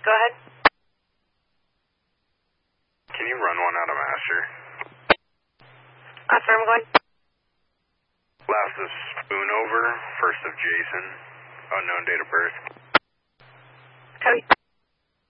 Go ahead. Can you run one out of master? Affirm, go ahead. Last is Spoonover, first of Jason, unknown date of birth. Copy.